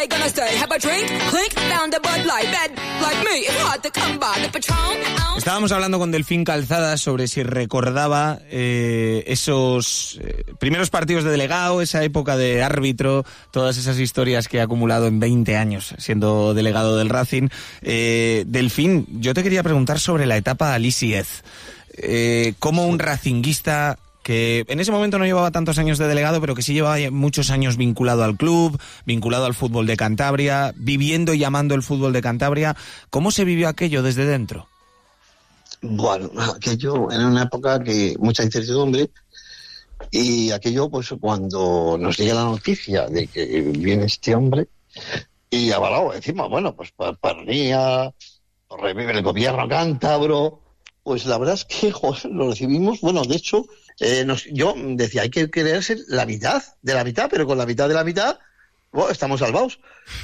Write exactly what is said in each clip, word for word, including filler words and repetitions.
gonna stay? Have a drink? Clink, found a Bud Light. Bad like me, it's hard to come by. The Patron. Estábamos hablando con Delfín Calzada sobre si recordaba eh, esos eh, primeros partidos de delegado, esa época de árbitro, todas esas historias que ha acumulado en veinte años siendo delegado del Racing. Eh, Delfín, yo te quería preguntar sobre la etapa Alisiez. Eh, ¿Cómo un racinguista que en ese momento no llevaba tantos años de delegado, pero que sí llevaba muchos años vinculado al club, vinculado al fútbol de Cantabria, viviendo y amando el fútbol de Cantabria, ¿cómo se vivió aquello desde dentro? Bueno, aquello era una época que mucha incertidumbre, y aquello, pues cuando nos llega la noticia de que viene este hombre y avalado encima, bueno, pues Pernía, revive el gobierno cántabro, pues la verdad es que joder, lo recibimos, bueno, de hecho, eh, nos, yo decía, hay que creerse la mitad de la mitad, pero con la mitad de la mitad, bueno, estamos salvados.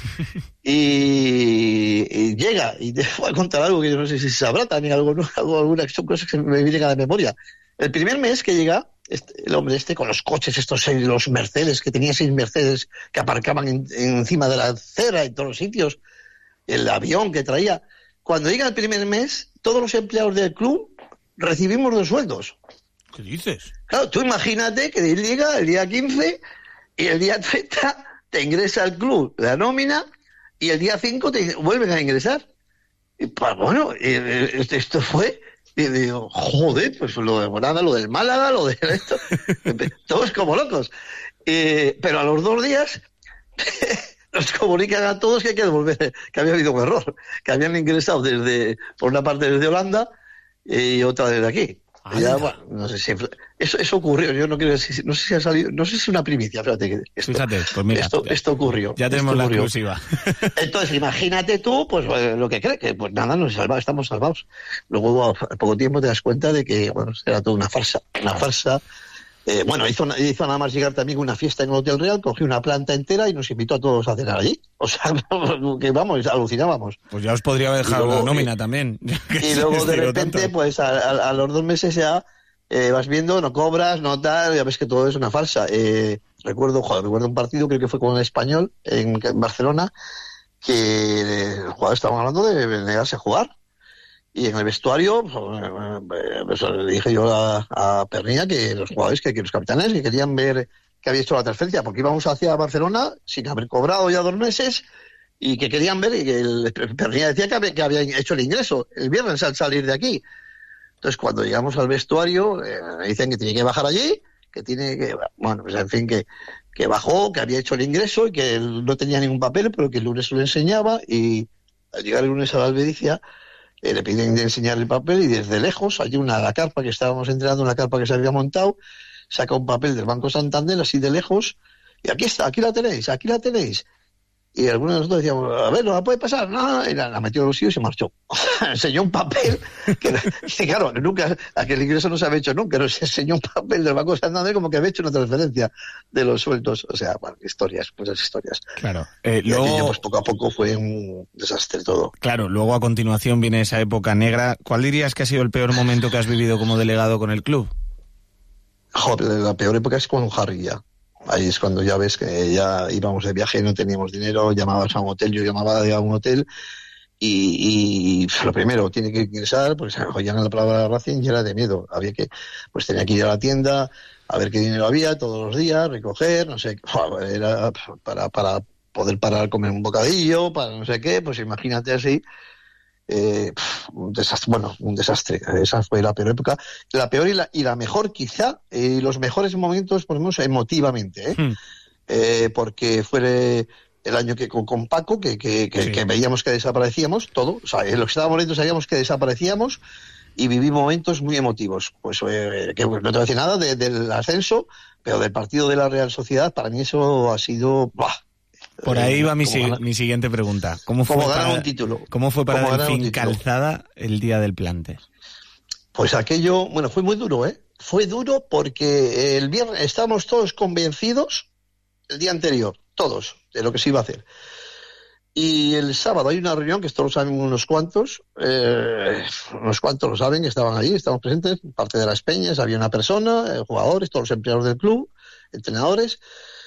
Y, y llega, y te voy a contar algo que yo no sé si sabrá también, algo, ¿no? algo alguna son cosas que me vienen a la memoria. El primer mes que llega, este, el hombre este con los coches, estos seis, los Mercedes, que tenía seis Mercedes que aparcaban en, encima de la acera en todos los sitios, el avión que traía. Cuando llega el primer mes, todos los empleados del club recibimos los sueldos. ¿Qué dices? Claro, tú imagínate que él llega el día quince y el día treinta te ingresa al club la nómina y el día cinco te vuelven a ingresar. Y pues bueno, esto fue, y digo, joder, pues lo de Morada, lo del Málaga, lo de esto, todos como locos. Eh, pero a los dos días nos comunican a todos que hay que devolver, que había habido un error, que habían ingresado desde, por una parte desde Holanda y otra desde aquí. Ya, bueno, no sé si eso, eso ocurrió, yo no quiero decir, no sé si ha salido, no sé si es una primicia, fíjate que esto, fíjate, pues mira, esto, esto ocurrió. Ya tenemos esto la ocurrió. exclusiva. Entonces, imagínate tú, pues lo que crees, que pues nada, nos salvamos, estamos salvados. Luego, a poco tiempo te das cuenta de que, bueno, era toda una farsa, una farsa. Eh, bueno, hizo, hizo nada más llegar también una fiesta en el Hotel Real, cogió una planta entera y nos invitó a todos a cenar allí. O sea, que vamos, alucinábamos. Pues ya os podría haber dejado luego, la nómina y, también. Y luego de repente, tanto. pues a, a, a los dos meses ya eh, vas viendo, no cobras, no tal, ya ves que todo es una farsa. Eh, recuerdo, joder, recuerdo un partido, creo que fue con el Español en, en Barcelona, que eh, los jugadores estaban hablando de negarse a jugar. Y en el vestuario, pues, le dije yo a, a Pernilla que los jugadores, que, que los capitanes, que querían ver que había hecho la transferencia, porque íbamos hacia Barcelona sin haber cobrado ya dos meses, y que querían ver, y que el, Pernilla decía que había, que había hecho el ingreso el viernes al salir de aquí. Entonces, cuando llegamos al vestuario, eh, me dicen que tiene que bajar allí, que tiene que, bueno, pues en fin, que, que bajó, que había hecho el ingreso y que él no tenía ningún papel, pero que el lunes se lo enseñaba, y al llegar el lunes a la albedicia, Eh, le piden de enseñar el papel y desde lejos, allí una la carpa que estábamos entrenando, una carpa que se había montado, saca un papel del Banco Santander así de lejos y aquí está, aquí la tenéis, aquí la tenéis. Y algunos de nosotros decíamos, a ver, ¿no la puede pasar? No, y la, la metió en los sitios y se marchó. Enseñó un papel, que, y claro, nunca, aquel ingreso no se había hecho nunca, pero se enseñó un papel del Banco Santander como que había hecho una transferencia de los sueldos. O sea, bueno, historias, muchas historias. Claro. Eh, y luego, aquello, pues poco a poco fue un desastre todo. Claro, luego a continuación viene esa época negra. ¿Cuál dirías que ha sido el peor momento que has vivido como delegado con el club? Joder, la peor época es con Harry ya. Ahí es cuando ya ves que ya íbamos de viaje, no teníamos dinero, llamabas a un hotel, yo llamaba a un hotel y, y lo primero, tiene que ingresar, porque se oían la palabra Racing y era de miedo. Había que, pues tenía que ir a la tienda a ver qué dinero había todos los días, recoger, no sé, era para, para poder parar a comer un bocadillo, para no sé qué, pues imagínate así. Eh, un desastre, bueno, un desastre. Esa fue la peor época, la peor y la, y la mejor quizá, y eh, los mejores momentos, por lo menos emotivamente, ¿eh? Hmm. Eh, porque fue el año que con, con Paco, que, que, que, sí. que veíamos que desaparecíamos, todo, o sea, en los que estábamos lentos sabíamos que desaparecíamos, y viví momentos muy emotivos. Pues eh, que no te voy a decir nada de, del ascenso, pero del partido de la Real Sociedad, para mí eso ha sido, ¡buah! Por ahí va mi, si, mi siguiente pregunta. ¿Cómo fue para, un título? ¿cómo fue para Delfín Calzada el día del plante? Pues aquello, bueno, fue muy duro, ¿eh? Fue duro porque el viernes estábamos todos convencidos el día anterior, todos, de lo que se iba a hacer. Y el sábado hay una reunión, que esto lo saben unos cuantos, eh, unos cuantos lo saben, estaban allí, estaban presentes, parte de las peñas, había una persona, eh, jugadores, todos los empleados del club, entrenadores.